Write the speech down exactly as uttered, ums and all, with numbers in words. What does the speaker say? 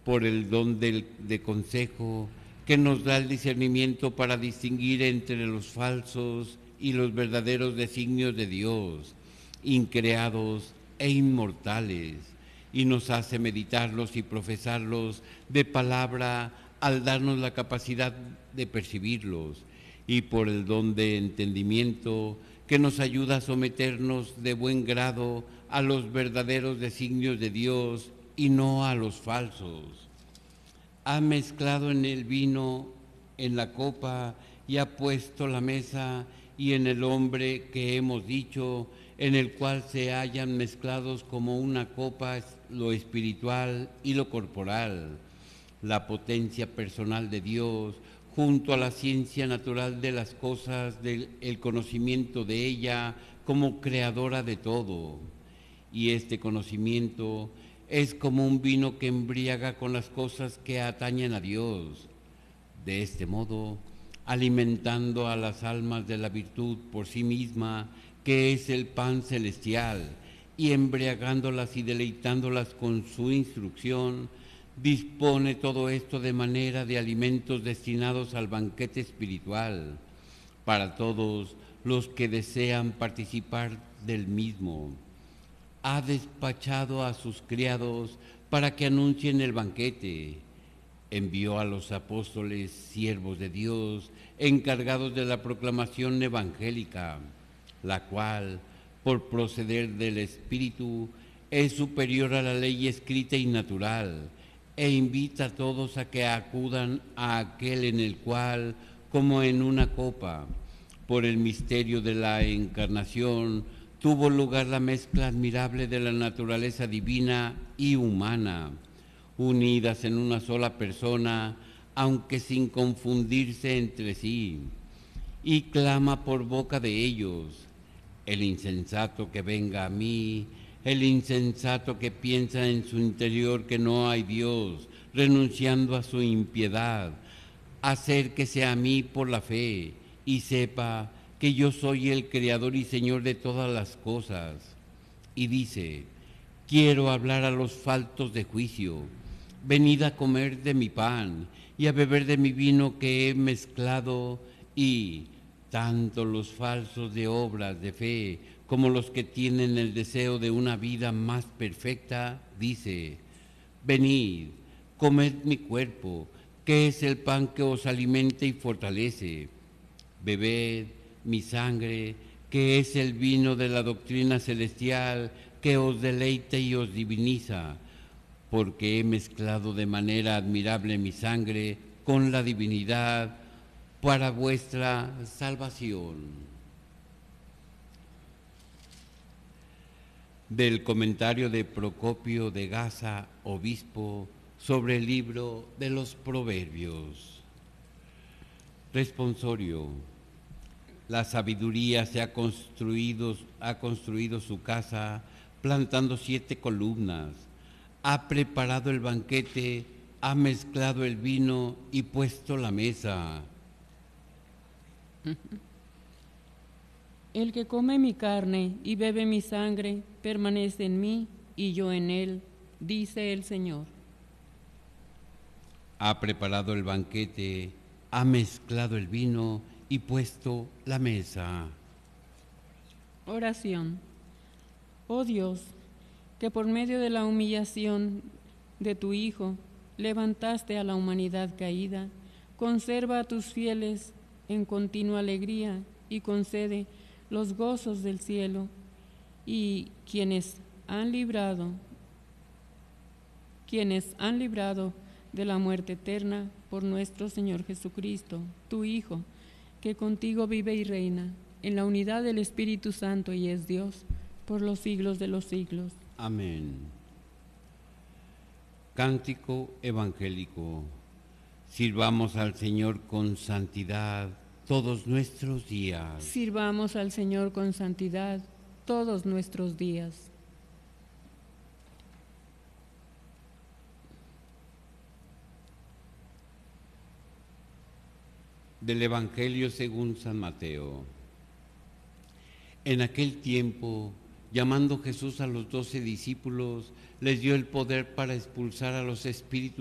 por el don del, de consejo que nos da el discernimiento para distinguir entre los falsos y los verdaderos designios de Dios, increados e inmortales, y nos hace meditarlos y profesarlos de palabra al darnos la capacidad de percibirlos, y por el don de entendimiento que nos ayuda a someternos de buen grado a los verdaderos designios de Dios y no a los falsos. Ha mezclado en el vino, en la copa, y ha puesto la mesa y en el hombre que hemos dicho, en el cual se hallan mezclados como una copa lo espiritual y lo corporal, la potencia personal de Dios, junto a la ciencia natural de las cosas, del el conocimiento de ella como creadora de todo. Y este conocimiento es como un vino que embriaga con las cosas que atañen a Dios. De este modo, alimentando a las almas de la virtud por sí misma, que es el pan celestial, y embriagándolas y deleitándolas con su instrucción, dispone todo esto de manera de alimentos destinados al banquete espiritual, para todos los que desean participar del mismo. Ha despachado a sus criados para que anuncien el banquete. Envió a los apóstoles, siervos de Dios, encargados de la proclamación evangélica, la cual, por proceder del Espíritu, es superior a la ley escrita y natural, e invita a todos a que acudan a aquel en el cual, como en una copa, por el misterio de la encarnación, tuvo lugar la mezcla admirable de la naturaleza divina y humana, unidas en una sola persona, aunque sin confundirse entre sí, y clama por boca de ellos: el insensato que venga a mí, el insensato que piensa en su interior que no hay Dios, renunciando a su impiedad, acérquese a mí por la fe y sepa que yo soy el Creador y Señor de todas las cosas. Y dice: quiero hablar a los faltos de juicio, venid a comer de mi pan y a beber de mi vino que he mezclado, y tanto los falsos de obras de fe como los que tienen el deseo de una vida más perfecta, dice: venid, comed mi cuerpo, que es el pan que os alimenta y fortalece, bebed mi sangre, que es el vino de la doctrina celestial, que os deleita y os diviniza, porque he mezclado de manera admirable mi sangre con la divinidad para vuestra salvación. Del comentario de Procopio de Gaza, obispo, sobre el libro de los Proverbios. Responsorio. La sabiduría se ha construido, ha construido su casa plantando siete columnas, ha preparado el banquete, ha mezclado el vino y puesto la mesa. El que come mi carne y bebe mi sangre permanece en mí y yo en él, dice el Señor. Ha preparado el banquete, ha mezclado el vino y puesto la mesa. Oración. Oh Dios, que por medio de la humillación de tu Hijo levantaste a la humanidad caída, conserva a tus fieles en continua alegría y concede los gozos del cielo, y quienes han librado, quienes han librado de la muerte eterna por nuestro Señor Jesucristo, tu Hijo, que contigo vive y reina en la unidad del Espíritu Santo y es Dios por los siglos de los siglos. Amén. Cántico evangélico. Sirvamos al Señor con santidad todos nuestros días. Sirvamos al Señor con santidad todos nuestros días. Del Evangelio según San Mateo. En aquel tiempo, llamando Jesús a los doce discípulos, les dio el poder para expulsar a los espíritus